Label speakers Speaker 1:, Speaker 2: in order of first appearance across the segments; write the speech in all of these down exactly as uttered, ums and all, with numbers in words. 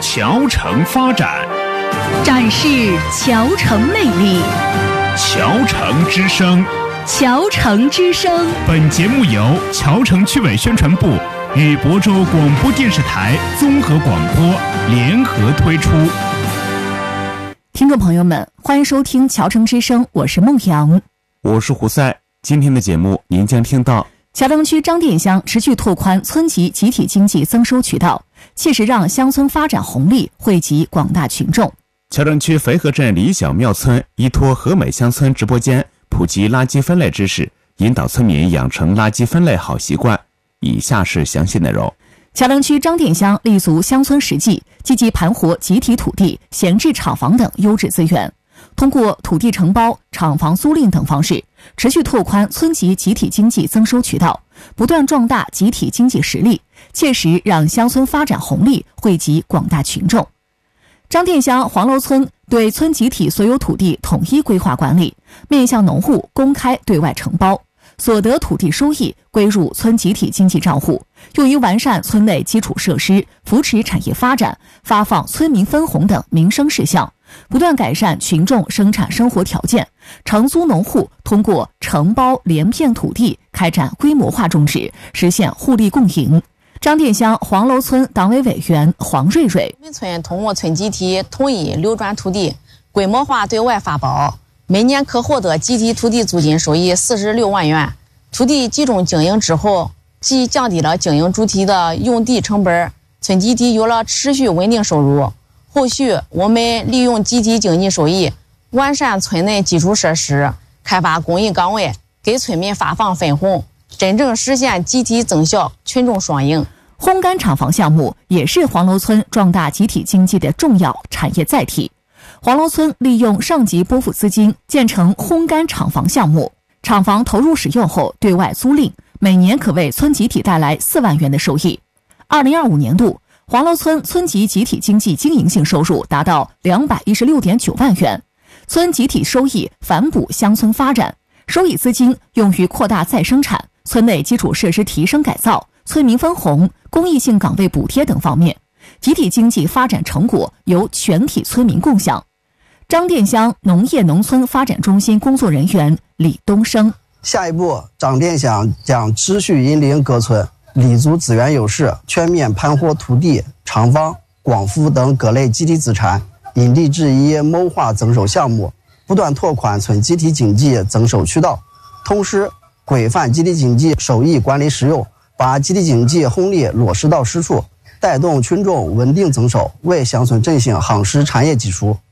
Speaker 1: 桥城发展，
Speaker 2: 展示桥城魅力。
Speaker 1: 桥城之声，
Speaker 2: 桥城之声。
Speaker 1: 本节目由桥城区委宣传部与亳州广播电视台综合广播联合推出。
Speaker 2: 听众朋友们，欢迎收听桥城之声，我是孟阳，
Speaker 3: 我是胡赛。今天的节目您将听到：
Speaker 2: 桥城区张店乡持续拓宽村级集体经济增收渠道，切实让乡村发展红利惠及广大群众。
Speaker 3: 桥城区肥河镇李小庙村依托和美乡村直播间普及垃圾分类知识，引导村民养成垃圾分类好习惯。以下是详细内容。
Speaker 2: 桥城区张店乡立足乡村实际，积极盘活集体土地、闲置厂房等优质资源，通过土地承包、厂房租赁等方式，持续拓宽村级集体经济增收渠道，不断壮大集体经济实力，切实让乡村发展红利惠及广大群众。张店乡黄楼村对村集体所有土地统一规划管理，面向农户公开对外承包，所得土地收益归入村集体经济账户，用于完善村内基础设施、扶持产业发展、发放村民分红等民生事项，不断改善群众生产生活条件。承租农户通过承包连片土地开展规模化种植，实现互利共赢。张店乡黄楼村党委委员黄瑞瑞：
Speaker 4: 我们村通过村集体统一流转土地，规模化对外发包，每年可获得集体土地租金收益四十六万元。土地集中经营之后，既降低了经营主体的用地成本，村集体有了持续稳定收入。后续我们利用集体经济收益，完善村内基础设施，开发公益岗位，给村民发放分红，真正实现集体增效、群众双赢。
Speaker 2: 烘干厂房项目也是黄楼村壮大集体经济的重要产业载体。黄楼村利用上级拨付资金建成烘干厂房项目，厂房投入使用后对外租赁，每年可为村集体带来四万元的收益。二零二五年度，黄楼村村级集体经济经营性收入达到两百一十六点九万元，村集体收益反哺乡村发展，收益资金用于扩大再生产、村内基础设施提升改造、村民分红、公益性岗位补贴等方面，集体经济发展成果由全体村民共享。张店乡农业农村发展中心工作人员李东升：
Speaker 5: 下一步，张店乡将持续引领各村立足资源优势，全面盘活土地、厂房、光伏等各类集体资产，因地制宜谋划增收项目，不断拓宽村集体经济增收渠道，同时规范集体经济收益管理使用，把集体经济红利落实到实处，带动群众稳定增收，为乡村振兴夯实产业基础。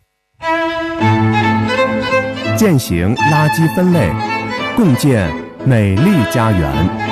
Speaker 6: 践行垃圾分类，共建美丽家园。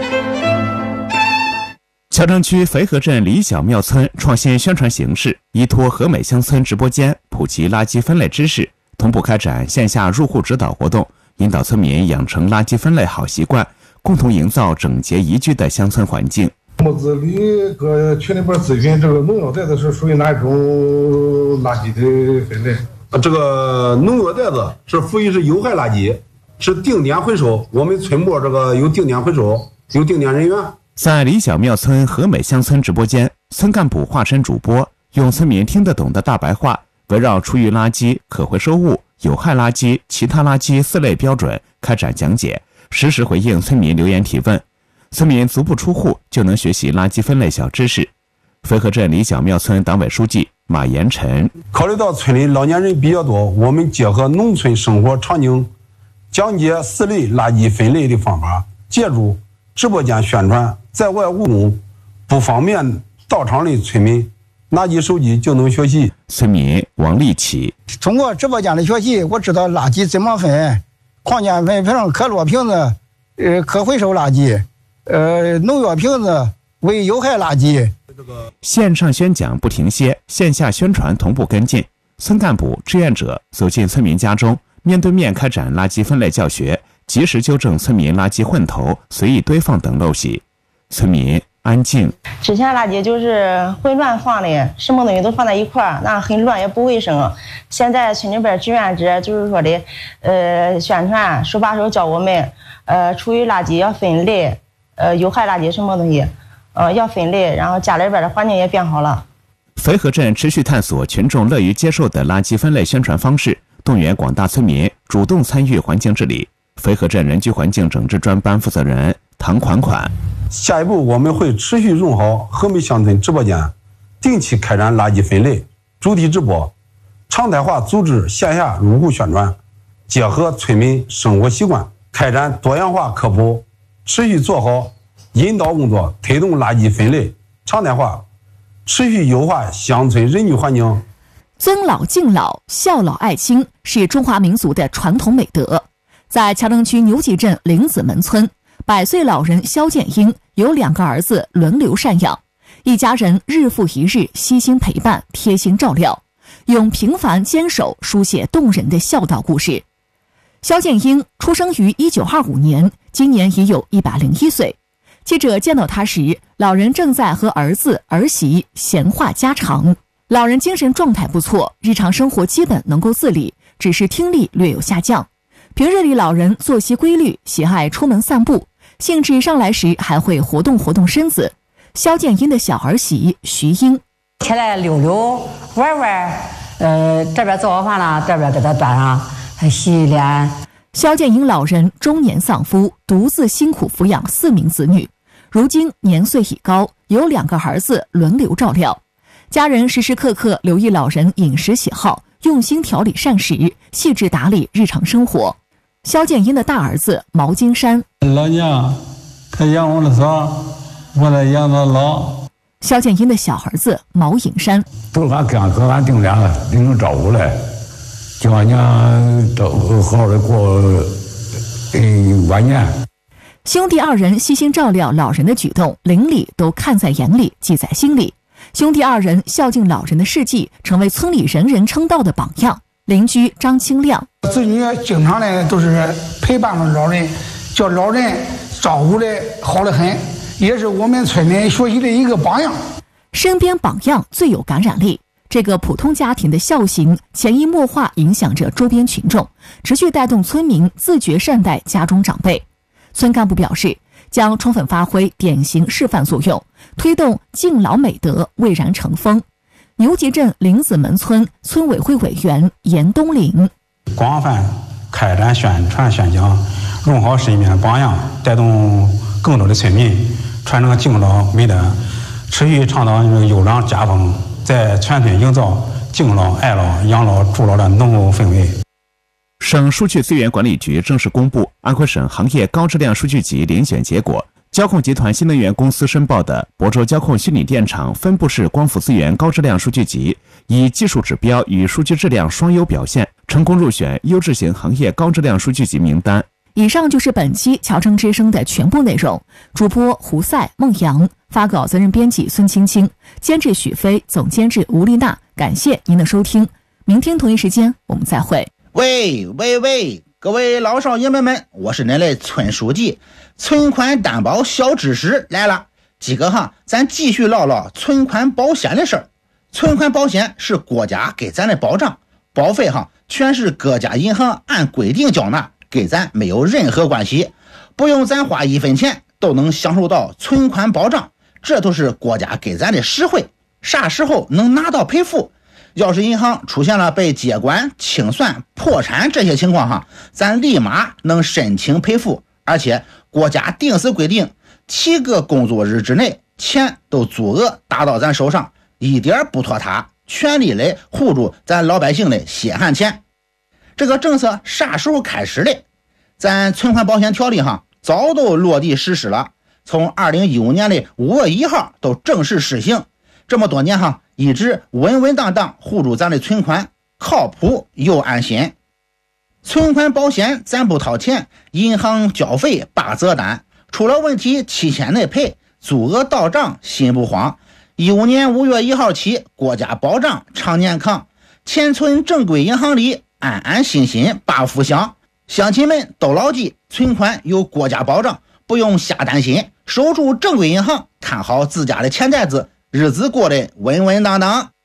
Speaker 3: 桥城区肥河镇李小庙村创新宣传形式，依托和美乡村直播间普及垃圾分类知识，同步开展线下入户指导活动，引导村民养成垃圾分类好习惯，共同营造整洁宜居的乡村环境。
Speaker 7: 木子里搁群里边咨询，这个农药袋子是属于哪一种垃圾的分类？
Speaker 8: 这个农药袋子是属于是有害垃圾，是定点回收。我们村部这个有定点回收，有定点人员。
Speaker 3: 在李小庙村和美乡村直播间，村干部化身主播，用村民听得懂的大白话，围绕厨余垃圾、可回收物、有害垃圾、其他垃圾四类标准开展讲解，实时回应村民留言提问。村民足不出户就能学习垃圾分类小知识。肥河镇李小庙村党委书记马延臣：
Speaker 8: 考虑到村里老年人比较多，我们结合农村生活场景，讲解四类垃圾分类的方法，借助直播间宣传，在外务工不方便到场的村民拿起手机就能学习。
Speaker 3: 村民王立奇：
Speaker 9: 通过直播间的学习，我知道垃圾怎么分，矿泉水瓶、可乐瓶子，呃，可回收垃圾，呃，农药瓶子为有害垃圾。
Speaker 3: 线上宣讲不停歇，线下宣传同步跟进。村干部、志愿者走进村民家中，面对面开展垃圾分类教学，及时纠正村民垃圾混投、随意堆放等陋习。村民安静。
Speaker 10: 之前垃圾就是会乱放的，什么东西都放在一块儿，那很乱也不卫生。现在村里边志愿者就是说的，呃，宣传手把手教我们，呃，厨余垃圾要分类，呃，有害垃圾什么东西，呃，要分类，然后家里边的环境也变好了。
Speaker 3: 淝河镇持续探索群众乐于接受的垃圾分类宣传方式，动员广大村民主动参与环境治理。淝河镇人居环境整治专班负责人唐款款：
Speaker 8: 下一步我们会持续用好和美乡村直播间，定期开展垃圾分类主题直播，常态化组织线下入户宣传，结合村民生活习惯，开展多样化科普，持续做好引导工作，推动垃圾分类常态化，持续优化乡村人居环境。
Speaker 2: 尊老敬老、孝老爱亲是中华民族的传统美德。在乔城区牛集镇林子门村，百岁老人肖建英有两个儿子轮流赡养，一家人日复一日悉心陪伴、贴心照料，用平凡坚守书写动人的孝道故事。肖建英出生于一九二五年，今年已有一百零一岁。记者见到他时，老人正在和儿子儿媳闲话家常。老人精神状态不错，日常生活基本能够自理，只是听力略有下降。平日里老人作息规律，喜爱出门散步，兴致上来时还会活动活动身子。肖建英的小儿媳徐英：
Speaker 11: 起来溜溜玩玩，呃，这边做好饭了，这边给他端上，还洗脸。
Speaker 2: 肖建英老人中年丧夫，独自辛苦抚养四名子女，如今年岁已高，有两个儿子轮流照料。家人时时刻刻留意老人饮食喜好，用心调理膳食，细致打理日常生活。肖建英的大儿子毛金山：
Speaker 12: 老娘他养我的早，我来养到老。
Speaker 2: 肖建英的小儿子毛颖山：
Speaker 12: 都是俺给俺哥俺定俩了，领着照顾来，叫俺娘都好好的过嗯晚年。
Speaker 2: 兄弟二人悉心照料老人的举动，邻里都看在眼里，记在心里。兄弟二人孝敬老人的事迹，成为村里人人称道的榜样。邻居张清亮：
Speaker 9: 子女经常的都是陪伴着老人，叫老人照顾的好得很，也是我们村民学习的一个榜样。
Speaker 2: 身边榜样最有感染力，这个普通家庭的孝行潜移默化影响着周边群众，持续带动村民自觉善待家中长辈。村干部表示，将充分发挥典型示范作用，推动敬老美德蔚然成风。牛集镇林子门村村委会委员严东林：
Speaker 8: 广泛开展宣传宣讲，用好身边的榜样，带动更多的村民传承敬老美德，持续倡导优良家风，在全村营造敬老、爱老、养老、助老的浓厚氛围。
Speaker 3: 省数据资源管理局正式公布安徽省行业高质量数据集遴选结果。交控集团新能源公司申报的亳州交控虚拟电厂分布式光伏资源高质量数据集，以技术指标与数据质量双优表现，成功入选优质型行业高质量数据集名单。
Speaker 2: 以上就是本期乔城之声的全部内容。主播胡赛、孟阳，发稿责任编辑孙青青，监制许飞，总监制吴丽娜。感谢您的收听，明天同一时间我们再会。
Speaker 13: 喂喂喂，各位老少爷们们，我是恁的村书记。存款担保小知识来了，今个哈，咱继续唠唠存款保险的事儿。存款保险是国家给咱的保障，保费哈全是各家银行按规定缴纳，给咱没有任何关系，不用咱花一分钱都能享受到存款保障，这都是国家给咱的实惠。啥时候能拿到赔付？要是银行出现了被接管、清算、破产这些情况哈，咱立马能申请赔付，而且国家定死规定，七个工作日之内钱都足额打到咱手上，一点不拖沓，全力来护住咱老百姓的血汗钱。这个政策啥时候开始的？咱存款保险条例哈早都落地实施了，从二零一五年的五月一号都正式实行。这么多年哈，一直稳稳当当护住咱的存款，靠谱又安心。存款保险咱不掏钱，银行交费把责担，出了问题期限内赔，足额到账心不慌。一五年五月一号起，国家保障常年扛，钱存正规银行里，安安心心把福享。乡亲们都牢记，存款有国家保障，不用瞎担心，守住正规银行，看好自家的钱袋子，日子过得稳稳当当。